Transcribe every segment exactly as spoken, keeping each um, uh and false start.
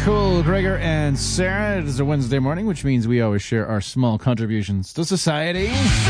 Cool, Gregor and Sarah. It is a Wednesday morning, which means we always share our small contributions to society.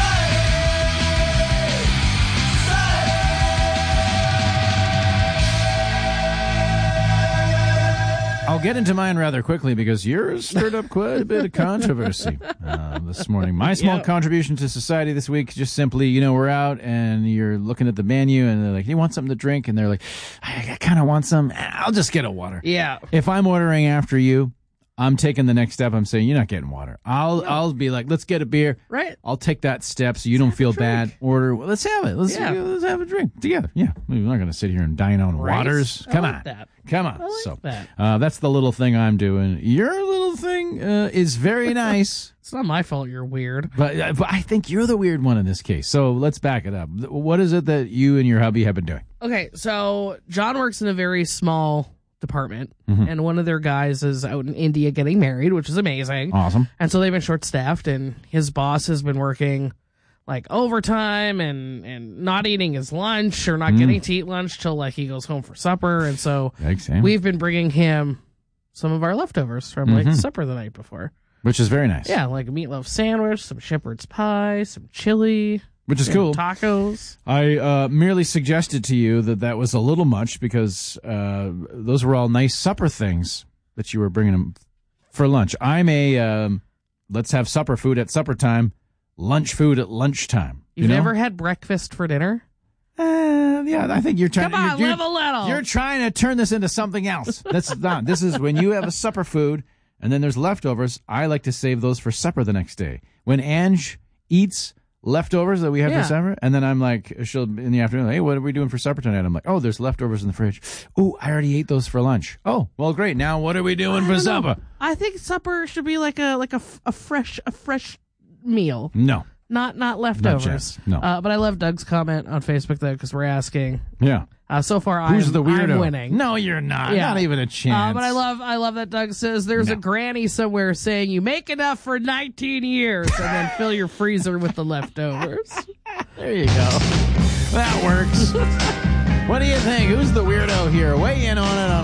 I'll get into mine rather quickly because yours stirred up quite a bit of controversy uh, this morning. My small yep. contribution to society this week, just simply, you know, we're out and you're looking at the menu and they're like, you want something to drink? And they're like, I, I kind of want some. I'll just get a water. Yeah. If I'm ordering after you, I'm taking the next step. I'm saying, you're not getting water. I'll no. I'll be like, let's get a beer. Right. I'll take that step so you let's don't feel bad. Order. Well, let's have it. Let's, yeah. let's have a drink together. Yeah. We're not going to sit here and dine on right. waters. I Come like on. That. Come on. I like so that. Uh, that's the little thing I'm doing. Your little thing uh, is very nice. It's not my fault you're weird. But, uh, but I think you're the weird one in this case. So let's back it up. What is it that you and your hubby have been doing? Okay, so John works in a very small department, mm-hmm. and one of their guys is out in India getting married, which is amazing. Awesome. And so they've been short-staffed, and his boss has been working like overtime and, and not eating his lunch or not mm. getting to eat lunch till like he goes home for supper. And so Yikes, we've been bringing him some of our leftovers from like mm-hmm. supper the night before. Which is very nice. Yeah, like a meatloaf sandwich, some shepherd's pie, some chili. Which is cool. Tacos. I uh, merely suggested to you that that was a little much because uh, those were all nice supper things that you were bringing them for lunch. I'm a um, let's have supper food at supper time, lunch food at lunchtime. You've you know? never had breakfast for dinner? Uh, yeah, I think you're trying. Come on, you're, live a little. You're trying to turn this into something else. That's not. This is when you have a supper food and then there's leftovers. I like to save those for supper the next day. When Ange eats leftovers that we have yeah. for supper, and then I'm like, she'll in the afternoon, hey, what are we doing for supper tonight? I'm like, oh, there's leftovers in the fridge. Oh, I already ate those for lunch. Oh, well, great. Now what are we doing I for supper? Know. I think supper should be like a like a, a fresh a fresh meal. No. Not not leftovers. Not no. Uh, but I love Doug's comment on Facebook though because we're asking. Yeah. Uh, so far, Who's I'm, the weirdo? I'm winning. No, you're not. Yeah. Not even a chance. Uh, but I love I love that Doug says there's no. a granny somewhere saying you make enough for nineteen years and then fill your freezer with the leftovers. There you go. That works. What do you think? Who's the weirdo here? Weigh in on it on